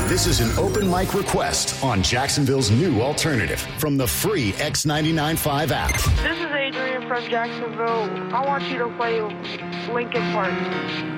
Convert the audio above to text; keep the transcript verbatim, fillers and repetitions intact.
This is an open mic request on Jacksonville's new alternative from the free X ninety-nine point five app. This is Adrian from Jacksonville. I want you to play Linkin Park.